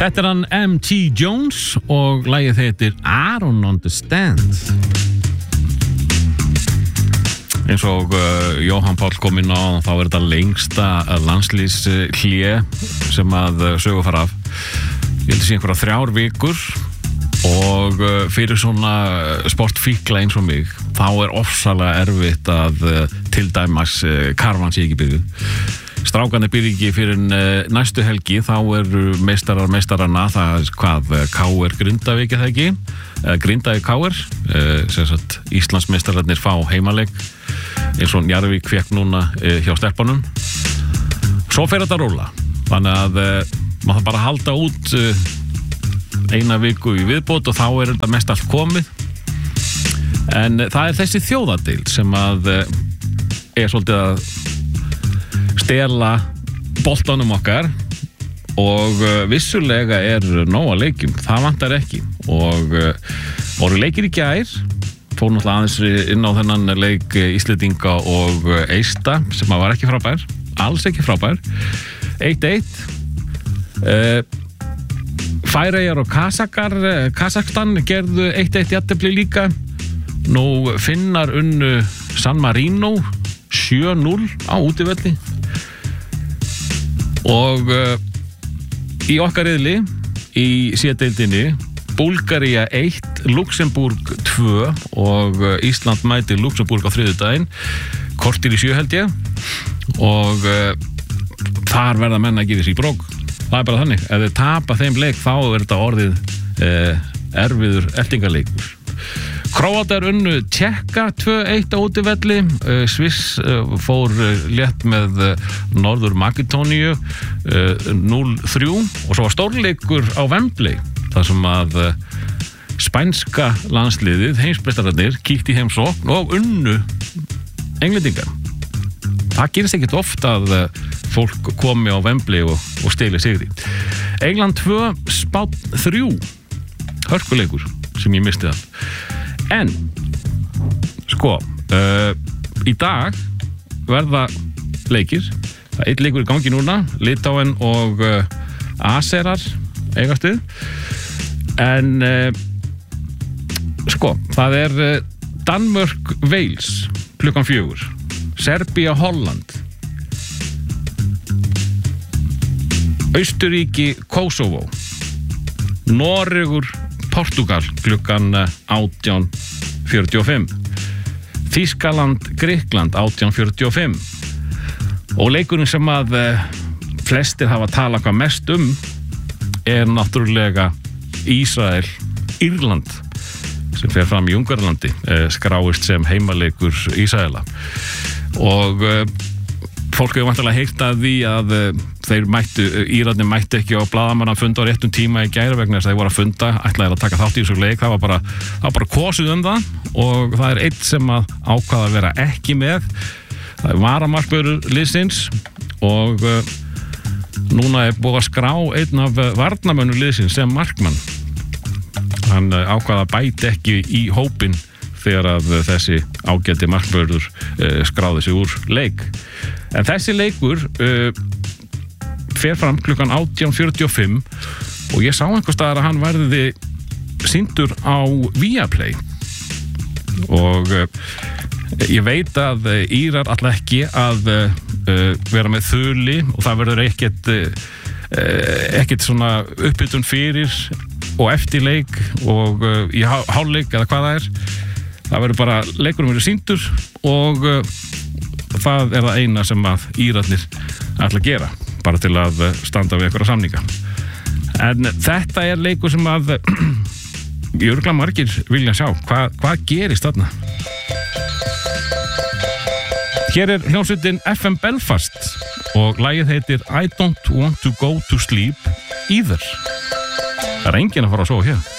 Þetta hann M.T. Jones og lagið heitir I Don't Understand. Eins og Jóhann Páll kom inn á, þá þetta lengsta landslýshlé sem að sögu fara af. Ég held að sé einhverja 3 vikur og fyrir svona sportfíkla eins og mig þá ofsalega erfitt að til dæmis karvan sé ekki byrjuð. Strákarnir byrja ekki fyrir næstu helgi, þá meistaranna, það KR Grindavík það ekki, Grindavík KR, sem sagt Íslandsmeistararnir fá heimaleik eins og Njarðvík fékk núna hjá stelpunum. Svo fer þetta að róla, þannig að maður þarf bara að halda út eina viku í viðbót og þá þetta mest allt komið. En það þessi þjóðadeild sem að svolítið að stela boltanum okkar og vissulega nóg að leikjum, það vantar ekki og voru leikir í gær, fór náttúrulega aðeins inn á þennan leik Íslendinga og Eista sem var ekki frábær, alls ekki frábær, 1-1. Færeyjar og Kazakstan gerðu 1-1 jafntefli líka. Nú Finnar unnu San Marino 7-0 á útivelli. Og í okkar riðli í C-deildinni Búlgaría 1, Luxemburg 2 og Ísland mætir Luxemburg á þriðjudaginn, kortir í 7 held ég og þar verða menn að gefa sig í brók. Það bara þannig, ef þeir tapa þeim leik þá þetta orðið erfiður eltingarleikur. Króatar unnu Tékka 2-1 á útivelli, Sviss fór létt með Norður Makedóníu 0-3 og svo var stórleikur á Wembley þar sem að spænska landsliðið, heimsmeistararnir, kíkti í heimsókn og unnu Englendingar. Það gerist ekkert oft að fólk komi á Wembley og steli sigri. England 2, Spánn 3, hörkuleikur sem ég misti það. En, sko, í dag verða leikir. Það einn leikur í gangi núna, Litáen og Aserar eigast við. En, sko, það Danmörk Wales klukkan 4, Serbía Holland, Austurríki Kosovo, Noregur Portugal klukkan 18:45, Þýskaland Grikkland 18:45 og leikurinn sem að flestir hafa talað hvað mest náttúrulega Ísrael Írland sem fer fram í Ungverjalandi, skráist sem heimaleikur Ísraela og fólk hefur vantilega heyrt að því að Írarnir mættu ekki á blaðamannafund á réttum tíma í gær vegna þess að þeir voru að funda, ætlaði að taka þátt í þessu leik, það var bara kosið það og það einn sem að ákvaða að vera ekki með, það varamarkvörður liðsins og núna búið að skrá einn af varnarmönnum liðsins sem markmann. Hann ákvaða að bæta ekki í hópinn þegar að þessi ágæti markvörður skráði sig úr leik. En þessi leikur fer fram klukkan 18:45 og ég sá einhvers staðar að hann verði sýndur á Viaplay og ég veit að Írar ætla ekki að vera með þuli og það verður ekkert svona upphitun fyrir og eftir leik og í hálfleik eða hvað það verður bara leikurinn verður sýndur og það það eina sem að Írarnir ætla að gera bara til að standa við einhverja samninga. En þetta leikur sem að örugglega margir vilja sjá. Hvað gerist þarna? Hér hljómsveitin FM Belfast og lagið heitir I Don't Want To Go To Sleep Either. Það enginn að fara að sofa hér.